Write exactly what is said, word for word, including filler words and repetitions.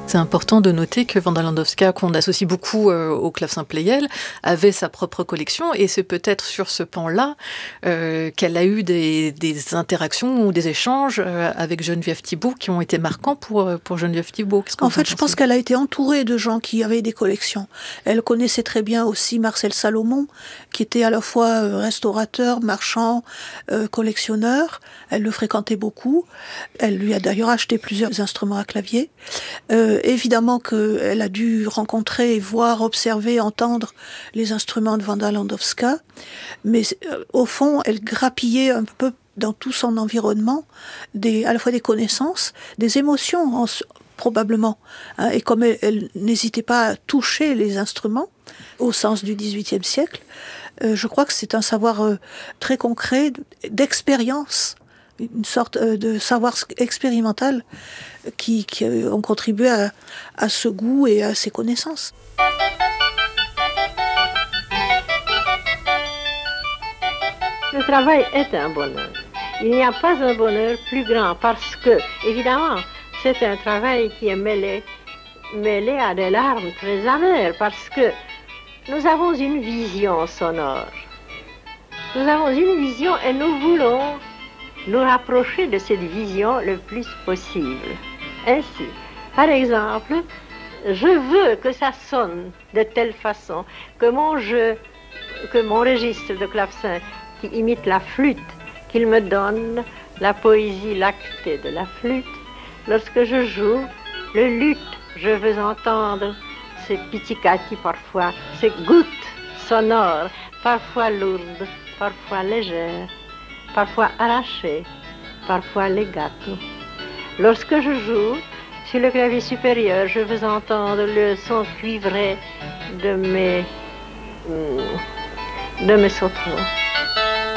C'est important de noter que Wanda Landowska, qu'on associe beaucoup euh, au clavecin Pleyel, avait sa propre collection, et c'est peut-être sur ce pan-là euh, qu'elle a eu des, des interactions ou des échanges euh, avec Geneviève Thibault qui ont été marquants pour, pour Geneviève Thibault. Qu'est-ce que en vous fait, en je pensez ? pense qu'elle a été entourée de gens qui avaient des collections. Elle connaissait très bien aussi Marcel Salomon, qui était à la fois restaurateur, marchand, euh, collectionneur. Elle le fréquentait beaucoup. Elle lui a d'ailleurs acheté plusieurs instruments à clavier. Euh, évidemment qu'elle a dû rencontrer, voir, observer, entendre les instruments de Wanda Landowska, mais euh, au fond, elle grappillait un peu dans tout son environnement, des, à la fois des connaissances, des émotions en, probablement. Hein, et comme elle, elle n'hésitait pas à toucher les instruments, au sens du dix-huitième siècle, euh, je crois que c'est un savoir euh, très concret, d'expérience, une sorte euh, de savoir expérimental qui, qui ont contribué à, à ce goût et à ces connaissances. Le travail est un bonheur. Il n'y a pas un bonheur plus grand parce que, évidemment, c'est un travail qui est mêlé, mêlé à des larmes très amères parce que nous avons une vision sonore. Nous avons une vision et nous voulons nous rapprocher de cette vision le plus possible. Ainsi, par exemple, je veux que ça sonne de telle façon que mon jeu, que mon registre de clavecin qui imite la flûte, qu'il me donne la poésie lactée de la flûte. Lorsque je joue le luth, je veux entendre ces pizzicati parfois, ces gouttes sonores, parfois lourdes, parfois légères, parfois arrachées, parfois legato. Lorsque je joue sur le clavier supérieur, je veux entendre le son cuivré de mes, de mes sauterelles.